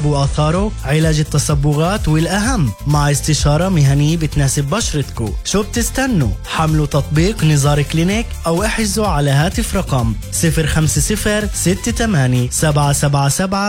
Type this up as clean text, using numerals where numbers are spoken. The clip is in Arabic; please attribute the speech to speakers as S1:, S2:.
S1: وآثاره، علاج التصبغات والأهم مع استشارة مهنية بتناسب بشرتكو. شو بتستنوا؟ حملوا تطبيق نزار كلينيك أو احجزوا على هاتف رقم 050 68 777